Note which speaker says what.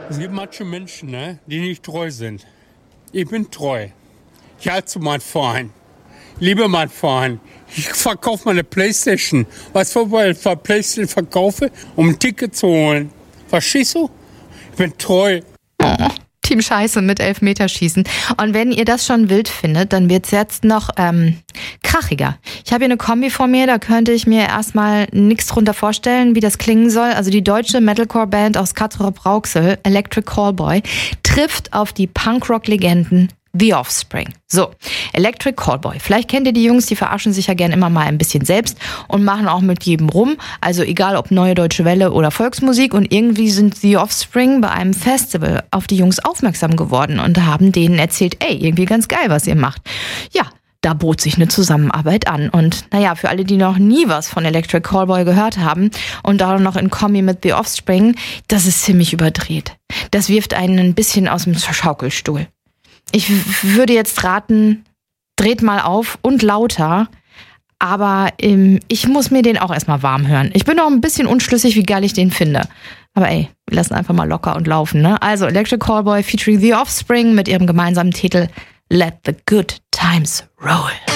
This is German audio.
Speaker 1: Es gibt manche Menschen, ne, die nicht treu sind. Ich bin treu. Ich halte zu meinem Verein. Ich liebe meinen Verein. Ich verkaufe meine Playstation. Weißt du, weil ich Playstation verkaufe, um ein Ticket zu holen. Verstehst du? Ich bin treu.
Speaker 2: Oh, Team Scheiße mit Elfmeterschießen. Und wenn ihr das schon wild findet, dann wird's jetzt noch krachiger. Ich habe hier eine Kombi vor mir, da könnte ich mir erstmal nichts drunter vorstellen, wie das klingen soll. Also die deutsche Metalcore-Band aus Kastrop-Rauxel, Electric Callboy, trifft auf die Punkrock-Legenden The Offspring. So, Electric Callboy. Vielleicht kennt ihr die Jungs, die verarschen sich ja gerne immer mal ein bisschen selbst und machen auch mit jedem rum. Also egal ob Neue Deutsche Welle oder Volksmusik. Und irgendwie sind The Offspring bei einem Festival auf die Jungs aufmerksam geworden und haben denen erzählt, ey, irgendwie ganz geil, was ihr macht. Ja, da bot sich eine Zusammenarbeit an. Und naja, für alle, die noch nie was von Electric Callboy gehört haben und da noch in Kombi mit The Offspring, das ist ziemlich überdreht. Das wirft einen ein bisschen aus dem Schaukelstuhl. Ich würde jetzt raten, dreht mal auf und lauter, aber ich muss mir den auch erstmal warm hören. Ich bin noch ein bisschen unschlüssig, wie geil ich den finde. Aber ey, wir lassen einfach mal locker und laufen, ne? Also Electric Callboy featuring The Offspring mit ihrem gemeinsamen Titel Let the Good Times Roll.